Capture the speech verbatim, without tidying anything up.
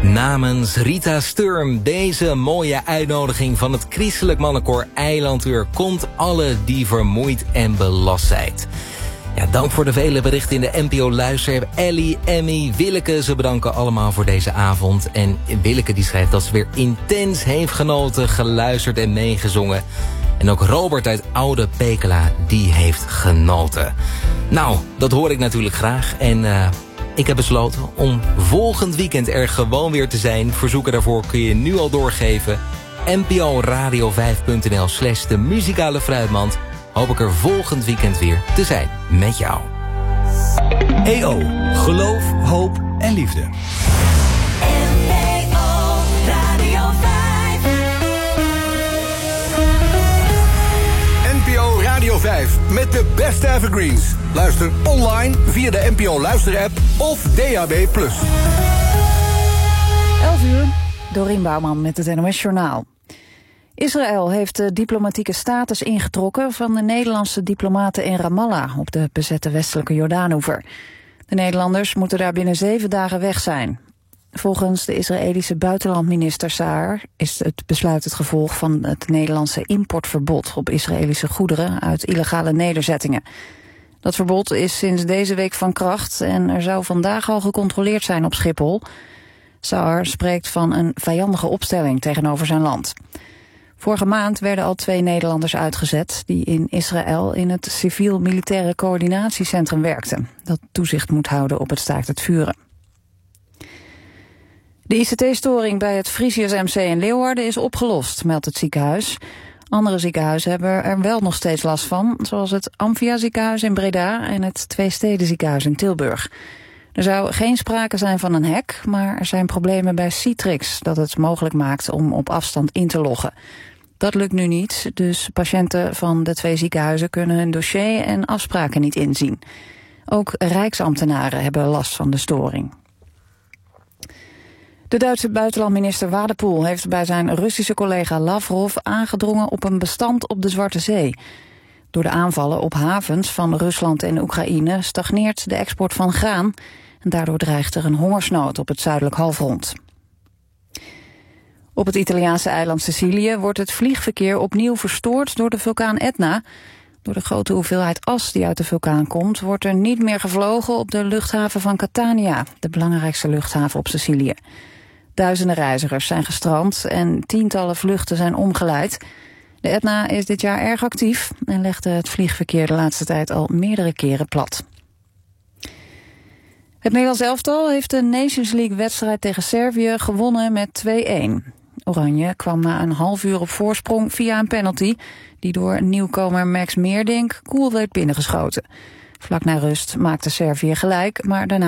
Namens Rita Sturm, deze mooie uitnodiging van het Christelijk Mannenkoor Eilanduur komt alle die vermoeid en belast zijn. Ja, dank voor de vele berichten in de N P O Luister. Ellie, Emmy, Willeke, ze bedanken allemaal voor deze avond. En Willeke die schrijft dat ze weer intens heeft genoten, geluisterd en meegezongen. En ook Robert uit Oude Pekela, die heeft genoten. Nou, dat hoor ik natuurlijk graag. En uh, ik heb besloten om volgend weekend er gewoon weer te zijn. Verzoeken daarvoor kun je nu al doorgeven. N P O radio vijf punt n l slash de muzikale fruitmand. Hoop ik er volgend weekend weer te zijn met jou. E O, geloof, hoop en liefde. N P O Radio vijf. N P O Radio vijf met de beste evergreens. Luister online via de N P O Luister-app of D A B plus. elf uur, Dorien Bouwman met het N O S-journaal. Israël heeft de diplomatieke status ingetrokken van de Nederlandse diplomaten in Ramallah op de bezette westelijke Jordaanoever. De Nederlanders moeten daar binnen zeven dagen weg zijn. Volgens de Israëlische buitenlandminister Saar is het besluit het gevolg van het Nederlandse importverbod op Israëlische goederen uit illegale nederzettingen. Dat verbod is sinds deze week van kracht en er zou vandaag al gecontroleerd zijn op Schiphol. Saar spreekt van een vijandige opstelling tegenover zijn land. Vorige maand werden al twee Nederlanders uitgezet die in Israël in het civiel-militaire coördinatiecentrum werkten, dat toezicht moet houden op het staakt het vuren. De I C T-storing bij het Frisius M C in Leeuwarden is opgelost, meldt het ziekenhuis. Andere ziekenhuizen hebben er wel nog steeds last van, zoals het Amphia ziekenhuis in Breda en het Tweesteden ziekenhuis in Tilburg. Er zou geen sprake zijn van een hack, maar er zijn problemen bij Citrix dat het mogelijk maakt om op afstand in te loggen. Dat lukt nu niet, dus patiënten van de twee ziekenhuizen kunnen hun dossier en afspraken niet inzien. Ook rijksambtenaren hebben last van de storing. De Duitse buitenlandminister Wadepoel heeft bij zijn Russische collega Lavrov aangedrongen op een bestand op de Zwarte Zee. Door de aanvallen op havens van Rusland en Oekraïne stagneert de export van graan en daardoor dreigt er een hongersnood op het zuidelijk halfrond. Op het Italiaanse eiland Sicilië wordt het vliegverkeer opnieuw verstoord door de vulkaan Etna. Door de grote hoeveelheid as die uit de vulkaan komt, wordt er niet meer gevlogen op de luchthaven van Catania, de belangrijkste luchthaven op Sicilië. Duizenden reizigers zijn gestrand en tientallen vluchten zijn omgeleid. De Etna is dit jaar erg actief en legde het vliegverkeer de laatste tijd al meerdere keren plat. Het Nederlands elftal heeft de Nations League-wedstrijd tegen Servië gewonnen met twee-een. Oranje kwam na een half uur op voorsprong via een penalty die door nieuwkomer Max Meerdink koel werd binnengeschoten. Vlak na rust maakte Servië gelijk, maar daarna